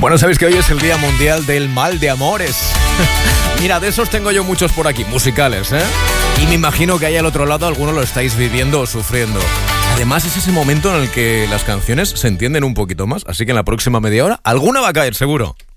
Bueno, sabéis que hoy es el Día Mundial del Mal de Amores. Mira, de esos tengo yo muchos por aquí, musicales, ¿eh? Y me imagino que ahí al otro lado algunos lo estáis viviendo o sufriendo. Además, es ese momento en el que las canciones se entienden un poquito más, así que en la próxima media hora alguna va a caer, seguro.